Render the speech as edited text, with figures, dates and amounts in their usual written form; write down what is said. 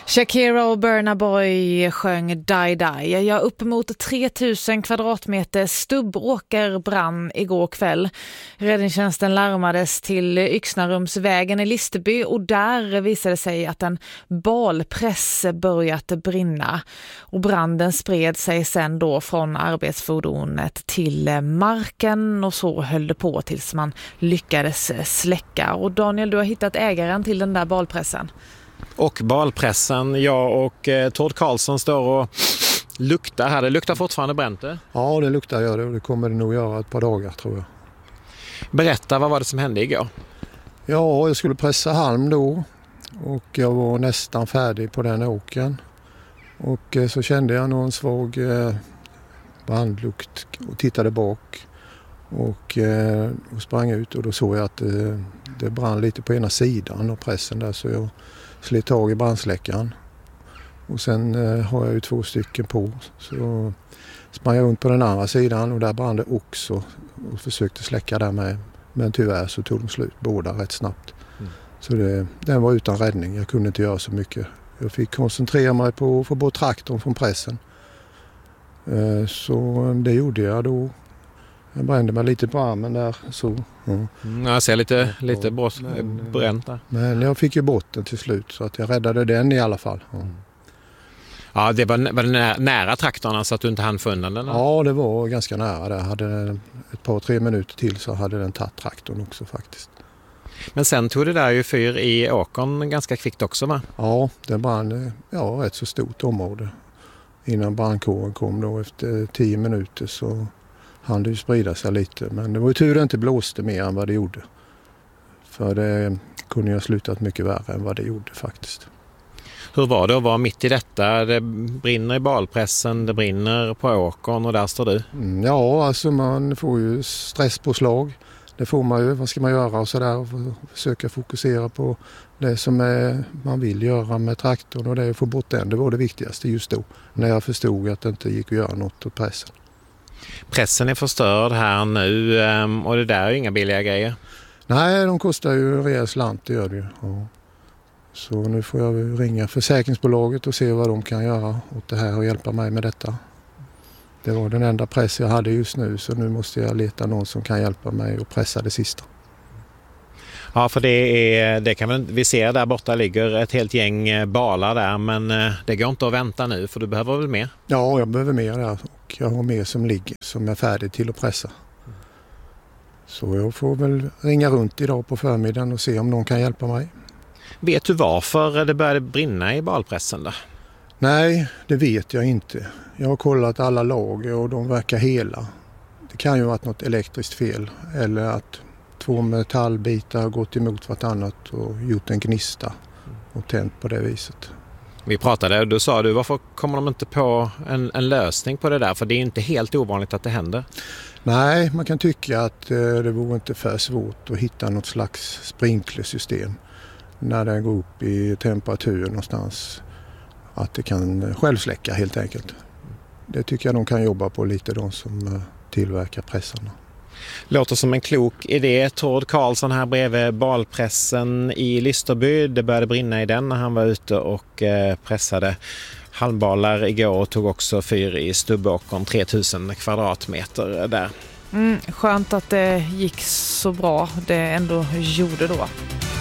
Shakira och Burna Boy sjöng Die Die. Ja, uppemot 3000 kvadratmeter stubbåker brann igår kväll. Räddningstjänsten larmades till Yxnarumsvägen i Listerby och där visade sig att en balpress börjat brinna. Och branden spred sig sen då från arbetsfordonet till marken och så höll det på tills man lyckades släcka. Och Daniel, du har hittat ägaren till den där balpressen. Och balpressen, jag och Tord Karlsson står och luktar här. Det luktar fortfarande bränt. Ja, det luktar det och det kommer det nog göra ett par dagar tror jag. Berätta, vad var det som hände igår? Ja, jag skulle pressa halm då och jag var nästan färdig på den åken. Och så kände jag någon svag brandlukt och tittade bak och sprang ut och då såg jag att det brann lite på ena sidan av pressen där så jag slet tag i brandsläckaren. Och sen har jag ju 2 stycken på så sprang jag runt på den andra sidan och där brann det också och försökte släcka där med. Men tyvärr så tog de slut båda rätt snabbt. Så den var utan räddning, jag kunde inte göra så mycket. Jag fick koncentrera mig på att få bort traktorn från pressen. Så det gjorde jag då. Jag brände mig lite på armen där. Så, ja. Jag ser lite bränt där. Men jag fick ju bort den till slut så att jag räddade den i alla fall. Ja, ja det var nära traktorn så att du inte hann få undan den? Ja, det var ganska nära där. Hade ett par 3 minuter till så hade den tagit traktorn också faktiskt. Men sen tog det där ju fyr i åkern ganska kvickt också, va? Ja, det brann rätt så stort område. Innan brandkåren kom då efter 10 minuter så hann det ju sprida sig lite. Men det var ju tur det inte blåste mer än vad det gjorde. För det kunde ju ha slutat mycket värre än vad det gjorde faktiskt. Hur var det att vara mitt i detta? Det brinner i balpressen, det brinner på åkern och där står du. Ja, alltså man får ju stresspåslag. Det får man ju, vad ska man göra och sådär. Försöka fokusera på det som man vill göra med traktorn och det att få bort den. Det var det viktigaste just då. När jag förstod att det inte gick att göra något åt pressen. Pressen är förstörd här nu och det där är inga billiga grejer. Nej, de kostar ju en rejäl slant, det gör det ju. Ja. Så nu får jag ringa försäkringsbolaget och se vad de kan göra åt det här och hjälpa mig med detta. Det var den enda press jag hade just nu så nu måste jag leta någon som kan hjälpa mig och pressa det sista. Ja, för det kan väl, vi ser där borta ligger ett helt gäng balar där men det går inte att vänta nu för du behöver väl mer? Ja, jag behöver mer där och jag har mer som ligger som är färdigt till att pressa. Så jag får väl ringa runt idag på förmiddagen och se om någon kan hjälpa mig. Vet du varför det började brinna i balpressen då? Nej, det vet jag inte. Jag har kollat alla lager och de verkar hela. Det kan ju ha varit något elektriskt fel eller att 2 metallbitar har gått emot vartannat och gjort en gnista och tänt på det viset. Vi pratade och då sa du varför kommer de inte på en lösning på det där? För det är inte helt ovanligt att det händer. Nej, man kan tycka att det vore inte för svårt att hitta något slags sprinklersystem när den går upp i temperatur någonstans. Att det kan självsläcka helt enkelt. Det tycker jag de kan jobba på lite, de som tillverkar pressarna. Låter som en klok idé. Tord Karlsson här bredvid balpressen i Listerby. Det började brinna i den när han var ute och pressade halmbalar igår och tog också fyr i stubbåkern 3000 kvadratmeter där. Skönt att det gick så bra det ändå gjorde då.